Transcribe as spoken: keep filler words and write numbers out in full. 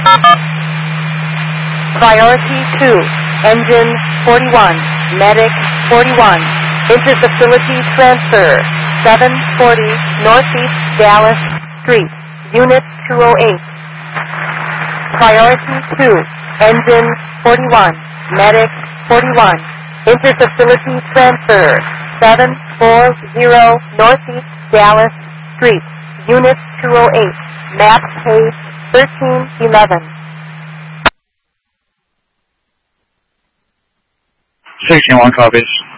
Priority two, engine forty-one, medic forty-one, interfacility transfer, seven forty Northeast Dallas Street, Unit two oh eight. Priority two, engine forty-one, medic forty-one, interfacility transfer, seven forty Northeast Dallas Street, Unit two oh eight, map page thirteen eleven. sixteen one copies.